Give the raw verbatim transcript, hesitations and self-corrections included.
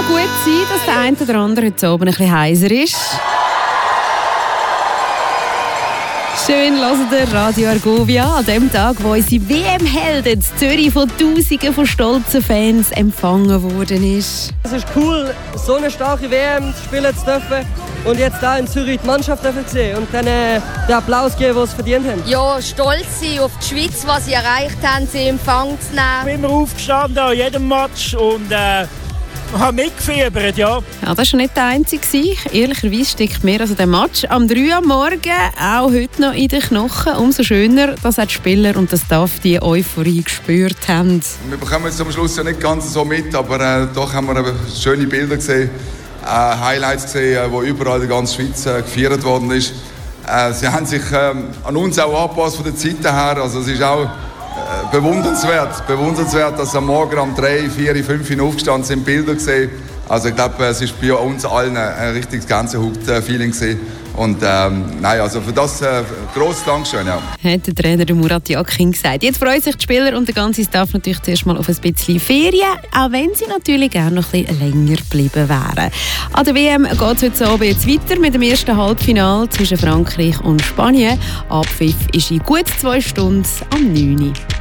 gut sein, dass der eine oder andere heute Abend ein bisschen heiser ist. Schön hören der Radio Argovia an dem Tag, wo unsere W M-Helden in Zürich von Tausenden von stolzen Fans empfangen worden ist. Es ist cool, so eine starke W M spielen zu dürfen und jetzt da in Zürich die Mannschaft dürfen sehen und dann äh, den Applaus geben, den sie verdient haben. Ja, stolz sein auf die Schweiz, was sie erreicht haben, sie in Empfang zu nehmen. Ich bin immer aufgestanden an jedem Match und äh, habe mitgefiebert, ja. Ja, das war nicht der einzige. Ehrlicherweise steckt mir also der Match am drei Uhr am Morgen auch heute noch in den Knochen. Umso schöner, dass auch die Spieler und das Staff die Euphorie gespürt haben. Wir bekommen es am Schluss ja nicht ganz so mit, aber äh, doch haben wir schöne Bilder gesehen, äh, Highlights gesehen, wo überall in der ganzen Schweiz äh, gefeiert worden ist. Äh, sie haben sich äh, an uns auch angepasst von der Zeit her. Also es ist auch äh, bewundernswert, bewundernswert, dass am Morgen um drei, vier, fünf Uhr aufgestanden sind, Bilder gesehen. Also ich glaube, es ist bei uns allen ein richtiges Gänsehaut-Feeling gewesen. Und ähm, nein, also für das äh, grosses Dankeschön. Ja. Hat der Trainer Murat Yakin gesagt. Jetzt freuen sich die Spieler und der ganze Staff natürlich zuerst mal auf ein bisschen Ferien, auch wenn sie natürlich gerne noch ein bisschen länger geblieben wären. An der W M geht es heute Abend jetzt weiter mit dem ersten Halbfinale zwischen Frankreich und Spanien. Abpfiff ist in gut zwei Stunden am neun Uhr.